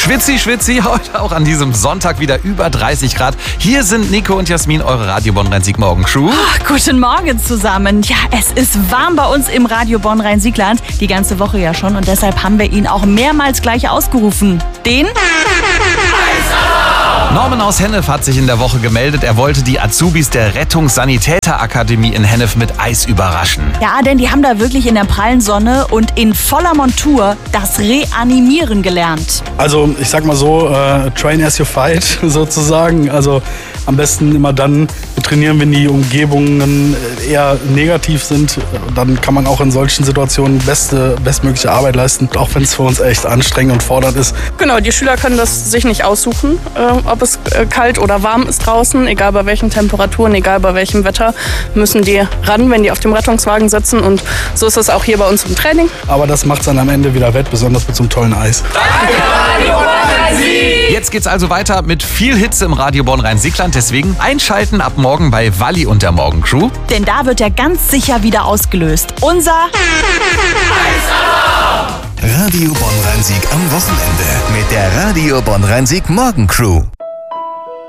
Schwitzi, schwitzi, heute auch an diesem Sonntag wieder über 30 Grad. Hier sind Nico und Jasmin, eure Radio Bonn-Rhein-Sieg-Morgen-Crew. Guten Morgen zusammen. Ja, es ist warm bei uns im Radio Bonn-Rhein-Siegland. Die ganze Woche ja schon und deshalb haben wir ihn auch mehrmals gleich ausgerufen. Den Norman aus Hennef hat sich in der Woche gemeldet. Er wollte die Azubis der Rettungssanitäterakademie in Hennef mit Eis überraschen. Ja, denn die haben da wirklich in der prallen Sonne und in voller Montur das Reanimieren gelernt. Also ich sag mal so, train as you fight sozusagen. Also am besten immer dann trainieren, wenn die Umgebungen eher negativ sind. Dann kann man auch in solchen Situationen bestmögliche Arbeit leisten, auch wenn es für uns echt anstrengend und fordernd ist. Genau, die Schüler können das sich nicht aussuchen, ob es kalt oder warm ist draußen, egal bei welchen Temperaturen, egal bei welchem Wetter, müssen die ran, wenn die auf dem Rettungswagen sitzen. Und so ist es auch hier bei uns im Training. Aber das macht es dann am Ende wieder wett, besonders mit so einem tollen Eis. Jetzt geht's also weiter mit viel Hitze im Radio Bonn-Rhein-Siegland. Deswegen einschalten ab morgen bei Walli und der Morgencrew. Denn da wird er ganz sicher wieder ausgelöst. Unser Radio Bonn-Rhein-Sieg am Wochenende mit der Radio Bonn-Rhein-Sieg-Morgencrew.